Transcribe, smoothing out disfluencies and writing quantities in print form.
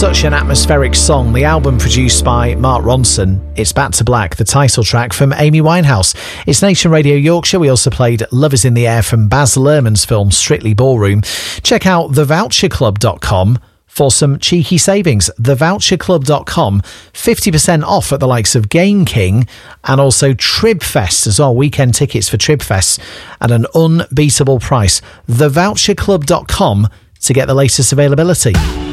Such an atmospheric song, the album produced by Mark Ronson. It's Back to Black, the title track from Amy Winehouse. It's Nation Radio Yorkshire. We also played Love is in the Air from Baz Luhrmann's film Strictly Ballroom. Check out thevoucherclub.com for some cheeky savings. Thevoucherclub.com, 50% off at the likes of Game King and also Tribfest as well. Weekend tickets for Tribfest at an unbeatable price. Thevoucherclub.com to get the latest availability.